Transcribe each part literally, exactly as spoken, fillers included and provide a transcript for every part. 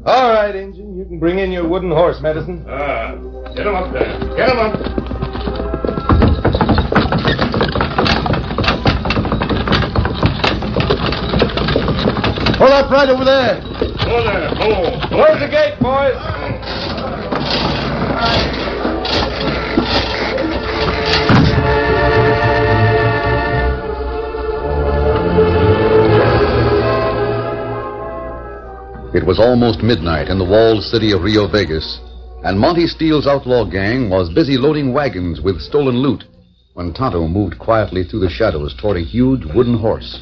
All right, Injun. You can bring in your wooden horse medicine. Ah, get him up there. Get him up. Pull up right over there. Go there. Go. Go Close there. the gate, boys. It was almost midnight in the walled city of Rio Vegas, and Monty Steele's outlaw gang was busy loading wagons with stolen loot when Tonto moved quietly through the shadows toward a huge wooden horse.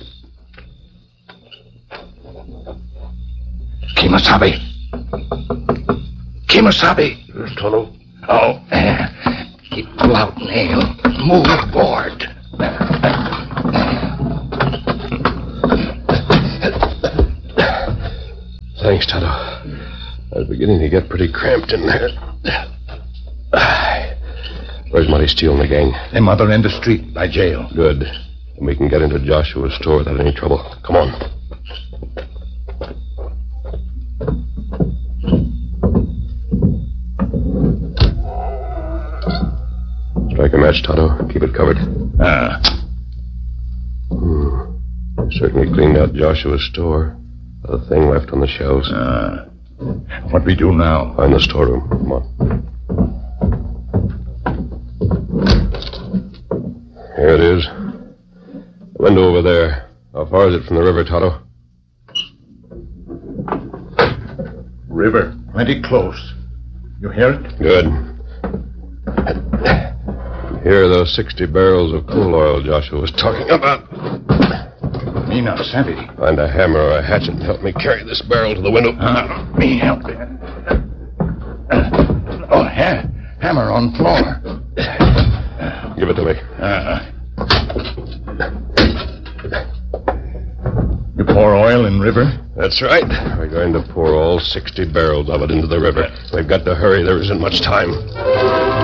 Kemosabe. Kemosabe. Tonto. Oh, uh, pull out nail. Move aboard. Thanks, Tonto. I was beginning to get pretty cramped in there. Where's Monty Steele and the gang? Them other end of the street by jail. Good. And we can get into Joshua's store without any trouble. Come on. Strike a match, Tonto. Keep it covered. Ah. Hmm. Certainly cleaned out Joshua's store. Not a thing left on the shelves. Ah. What we do now? Find the storeroom. Come on. Here it is. The window over there. How far is it from the river, Tonto? River. Plenty close. You hear it? Good. Here are those sixty barrels of coal oil Joshua was talking about. Me not savvy. Find a hammer or a hatchet to help me carry this barrel to the window. Uh, me help you. Uh, oh, ha- hammer on floor. Give it to me. Uh, you pour oil in river? That's right. We're going to pour all sixty barrels of it into the river. We've got to hurry. There isn't much time.